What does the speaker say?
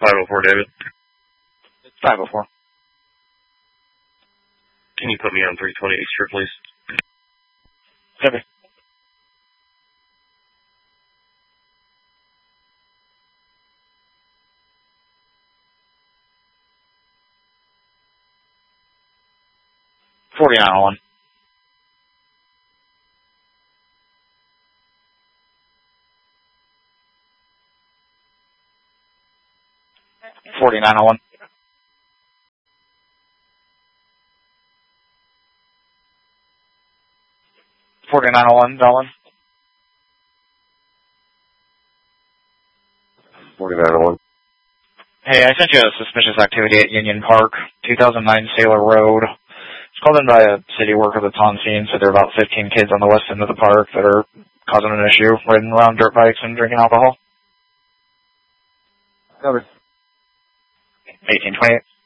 504, David. 504. Can you put me on 320 Easter, please? Okay. $49.01. $49.01. $49.01, Darwin. 4901. Hey, I sent you a suspicious activity at Union Park, 2009 Sailor Road. It's called in by a city worker that's on scene, so there are about 15 kids on the west end of the park that are causing an issue, riding around dirt bikes and drinking alcohol. Covered. 1828.